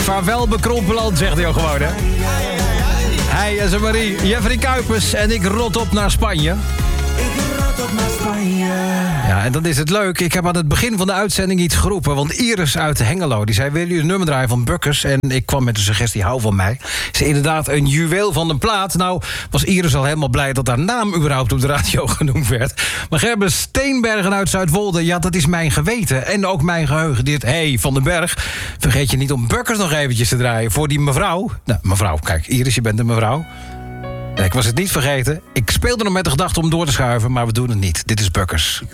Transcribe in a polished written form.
Vaarwel bekrompeland, zegt hij ook gewoon, hè? Hij en zijn Marie, Jeffrey Kuipers en ik rot op naar Spanje. Ja, en dan is het leuk. Ik heb aan het begin van de uitzending iets geroepen. Want Iris uit Hengelo, die zei... willen jullie een nummer draaien van Bukkers? En ik kwam met de suggestie, hou van mij. Is inderdaad een juweel van een plaat. Nou, was Iris al helemaal blij dat haar naam überhaupt op de radio genoemd werd. Maar Gerben Steenbergen uit Zuidwolde... ja, dat is mijn geweten. En ook mijn geheugen. Dit, hey, Van den Berg, vergeet je niet om Bukkers nog eventjes te draaien. Voor die mevrouw. Nou, mevrouw, kijk, Iris, je bent een mevrouw. Ik was het niet vergeten. Ik speelde nog met de gedachte om door te schuiven, maar we doen het niet. Dit is Bukkers.